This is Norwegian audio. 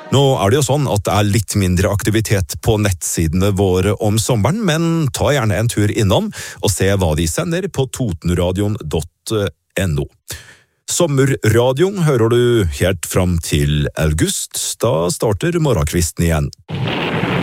Nå det jo sånn at det litt mindre aktivitet på nettsidene våre om sommeren, men ta gjerne en tur innom og se hva de sender på totenradion.no. Sommerradioen hører du helt fram til august, da starter morgenkvisten igjen.